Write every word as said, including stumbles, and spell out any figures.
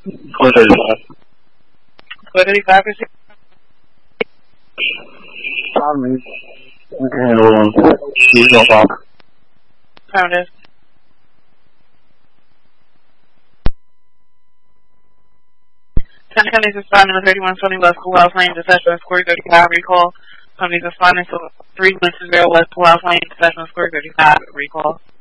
four thirty-five. four thirty-five percent. Pardon me. And um, she's no problem. Affirmative. Ten County's responding to thirty-one twenty West Schoolhouse Lane, Detachment Square thirty-five, recall. County's responding to three one two zero West Schoolhouse Lane, Detachment Square thirty-five, recall.